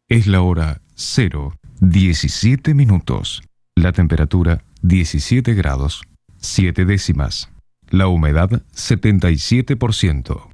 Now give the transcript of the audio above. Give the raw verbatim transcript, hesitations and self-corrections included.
Es la hora cero, diecisiete minutos. La temperatura diecisiete grados, siete décimas. La humedad setenta y siete por ciento.